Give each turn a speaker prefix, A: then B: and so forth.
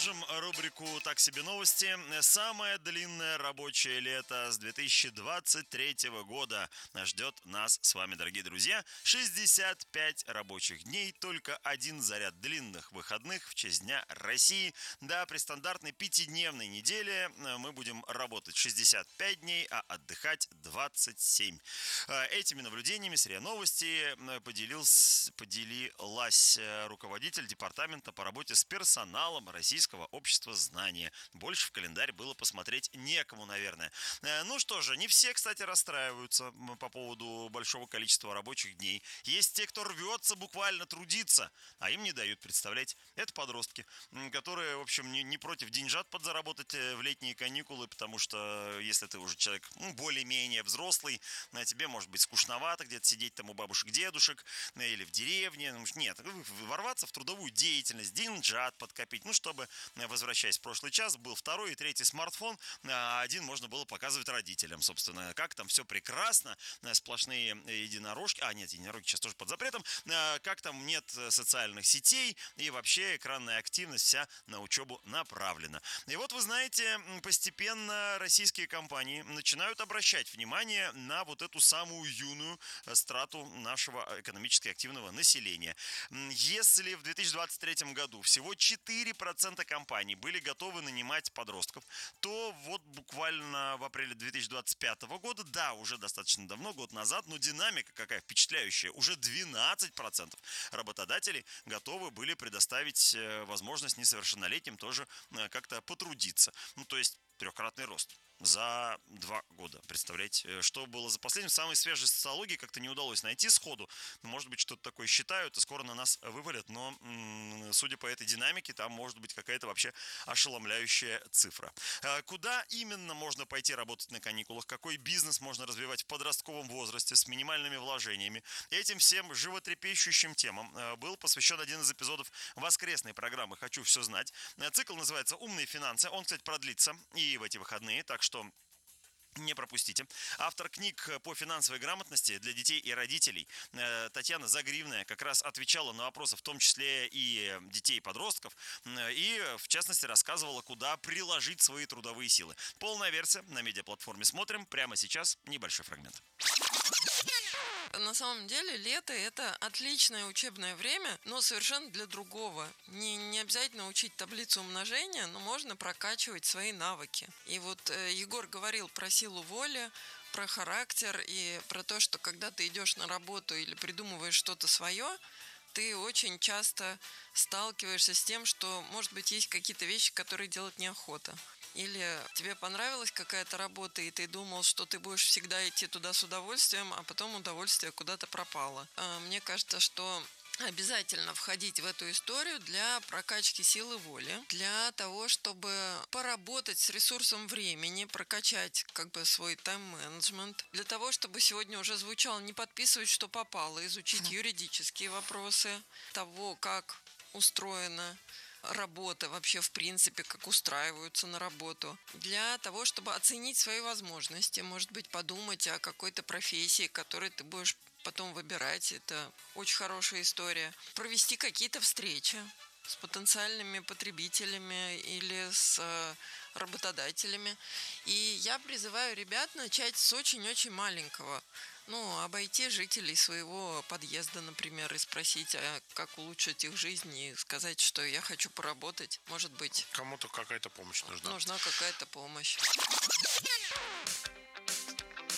A: Продолжим рубрику «Так себе новости». Самое длинное рабочее лето с 2023 года ждет нас с вами, дорогие друзья. 65 рабочих дней, только один заряд длинных выходных в честь Дня России. Да, при стандартной 5-дневной неделе мы будем работать 65 дней, а отдыхать 27. Этими наблюдениями с РИА Новости поделилась руководитель департамента по работе с персоналом Российского общества знания. Больше в календарь было посмотреть некому, наверное. Ну что же, не все, кстати, расстраиваются по поводу большого количества рабочих дней. Есть те, кто рвется буквально трудиться, а им не дают, представляете. Это подростки, которые, в общем, не против деньжат подзаработать в летние каникулы, потому что если ты уже человек более-менее взрослый, тебе может быть скучновато где-то сидеть там у бабушек, дедушек или в деревне. Нет, ворваться в трудовую деятельность, деньжат подкопить, чтобы, возвращаясь в прошлый час, был второй и третий смартфон, а один можно было показывать родителям, собственно, как там все прекрасно, сплошные единорожки, нет, единорожки сейчас тоже под запретом, как там нет социальных сетей и вообще экранная активность вся на учебу направлена. И вот вы знаете, постепенно российские компании начинают обращать внимание на вот эту самую юную страту нашего экономически активного населения. Если в 2023 году всего 4% компаний были готовы нанимать подростков, то вот буквально в апреле 2025 года, да, уже достаточно давно, год назад, но динамика какая впечатляющая, уже 12% работодателей готовы были предоставить возможность несовершеннолетним тоже как-то потрудиться. То есть трехкратный рост за 2 года. Представляете, что было за последним? Самой свежей социологии как-то не удалось найти сходу. Может быть, что-то такое считают и скоро на нас вывалят, но судя по этой динамике, там может быть какая-то вообще ошеломляющая цифра. Куда именно можно пойти работать на каникулах? Какой бизнес можно развивать в подростковом возрасте с минимальными вложениями? Этим всем животрепещущим темам был посвящен один из эпизодов воскресной программы «Хочу все знать». Цикл называется «Умные финансы». Он, кстати, продлится и в эти выходные, так что не пропустите. Автор книг по финансовой грамотности для детей и родителей Татьяна Загривная как раз отвечала на вопросы, в том числе и детей и подростков, и в частности рассказывала, куда приложить свои трудовые силы. Полная версия на медиаплатформе «Смотрим». Прямо сейчас небольшой фрагмент.
B: На самом деле лето – это отличное учебное время, но совершенно для другого. Не обязательно учить таблицу умножения, но можно прокачивать свои навыки. И вот Егор говорил про силу воли, про характер и про то, что когда ты идешь на работу или придумываешь что-то свое, ты очень часто сталкиваешься с тем, что, может быть, есть какие-то вещи, которые делать неохота. Или тебе понравилась какая-то работа, и ты думал, что ты будешь всегда идти туда с удовольствием, а потом удовольствие куда-то пропало. Мне кажется, что обязательно входить в эту историю для прокачки силы воли, для того, чтобы поработать с ресурсом времени, прокачать свой тайм-менеджмент, для того, чтобы сегодня уже звучало не подписывать, что попало, изучить юридические вопросы того, как устроена работа вообще в принципе, как устраиваются на работу, для того, чтобы оценить свои возможности, может быть, подумать о какой-то профессии, которой ты будешь потом выбирать, это очень хорошая история. Провести какие-то встречи с потенциальными потребителями или с работодателями. И я призываю ребят начать с очень-очень маленького. Обойти жителей своего подъезда, например, и спросить, как улучшить их жизнь, и сказать, что я хочу поработать. Может быть,
C: кому-то какая-то помощь нужна.
B: Нужна какая-то помощь.